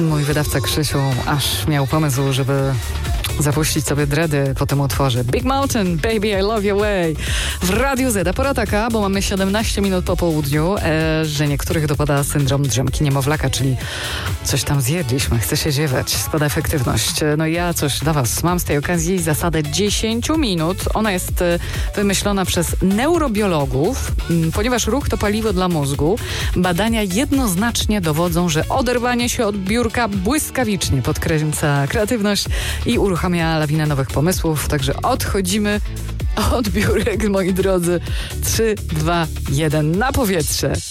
Mój wydawca Krzysiu aż miał pomysł, żeby zapuścić sobie dready po tym utworze. Big Mountain, Baby, I Love Your Way. W Radiu Z. Pora taka, bo mamy 17 minut po południu, że niektórych dopada syndrom drzemki niemowlaka, czyli coś tam zjedliśmy, chce się ziewać, spada efektywność. No i ja coś dla was mam z tej okazji zasadę 10 minut. Ona jest wymyślona przez neurobiologów, ponieważ ruch to paliwo dla mózgu. Badania jednoznacznie dowodzą, że oderwanie się od biurka błyskawicznie podkręca kreatywność i uruchamia lawinę nowych pomysłów. Także odchodzimy od biurek, moi drodzy. 3, 2, 1 na powietrze.